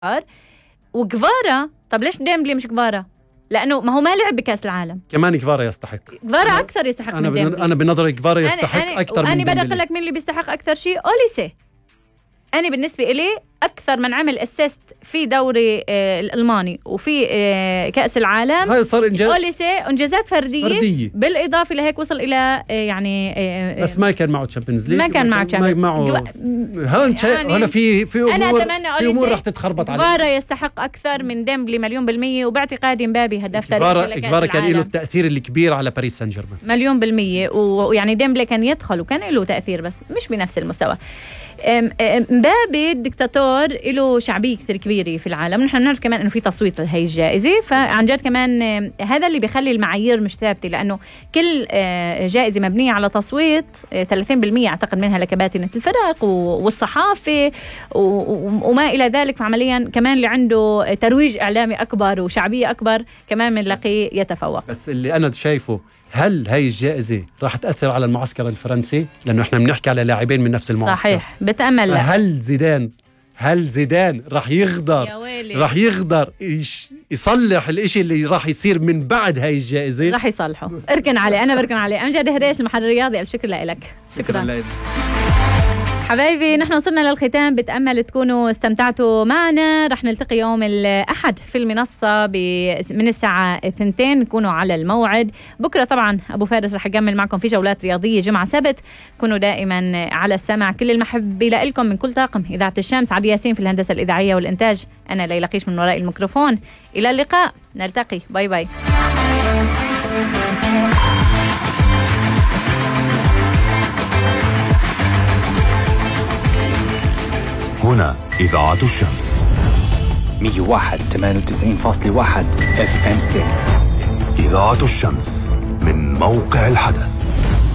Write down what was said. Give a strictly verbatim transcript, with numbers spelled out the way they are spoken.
وكفارا. طب ليش ديمبلي مش كفارا؟ لأنه ما هو ما لعب بكأس العالم. كمان كفارا يستحق. كفارا أكثر يستحق أنا من ديمبلي. أنا بنظري كفارا يستحق أنا أكثر من ديمبلي. أنا بدي أقول لك مين اللي بيستحق أكثر شيء؟ أوليسي. أنا بالنسبة إلي أكثر من عمل أسيست في دوري آه الألماني وفي آه كأس العالم. هاي صار إنجاز. أوليسي إنجازات فردية, فردية. بالإضافة لهيك وصل إلى آه يعني آه بس ما كان معه تشامبيونز ليج. ما كان معه تشامبيونز معه. هون يعني هون في في أمور في أمور رح تتخربط عليه. كفارا يستحق أكثر من ديمبلي مليون بالمية. وباعتقادي مبابي هداف تاريخي. كفارا كان له التأثير الكبير على باريس سان جيرمان مليون بالمية. ويعني ديمبلي كان يدخل وكان له تأثير بس مش بنفس المستوى. مبابي الدكتاتور له شعبية كثير كبيرة في العالم. نحن نعرف كمان انه في تصويت لهي الجائزة. فعن جد كمان هذا اللي بيخلي المعايير مش ثابتة لانه كل جائزة مبنية على تصويت ثلاثين بالمية اعتقد منها لكباتنة الفرق والصحافة وما الى ذلك. فعمليا كمان اللي عنده ترويج اعلامي اكبر وشعبية اكبر كمان من لقي يتفوق. بس اللي انا شايفه هل هاي الجائزة راح تأثر على المعسكر الفرنسي؟ لأنه إحنا بنحكي على لاعبين من نفس المعسكر. صحيح. بتأمل لا. هل زيدان هل زيدان راح يقدر راح يقدر يصلح الإشي اللي راح يصير من بعد هاي الجائزة؟ راح يصلحه. اركن عليه. أنا بركن عليه. أمجد هريش المحرر الرياضي. ألف شكر لك. شكرا, شكرا حبايبي. نحن وصلنا للختام. بتأمل تكونوا استمتعتوا معنا. رح نلتقي يوم الأحد في المنصة من الساعة اثنتين. نكونوا على الموعد. بكرة طبعا أبو فارس رح يكمل معكم في جولات رياضية جمعة سبت. كونوا دائما على السمع. كل المحبة لكم من كل طاقم إذاعة الشمس. عدي ياسين في الهندسة الإذاعية والإنتاج. أنا ليلى قيش من وراء الميكروفون. إلى اللقاء. نلتقي. باي باي. هنا إذاعة الشمس مية وواحد ثمانية وتسعين فاصلة واحد اف ام ستيريو. إذاعة الشمس من موقع الحدث.